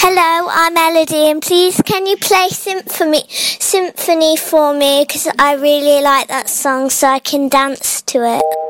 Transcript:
Hello, I'm Elodie, and please can you play Symphony for me, because I really like that song so I can dance to it.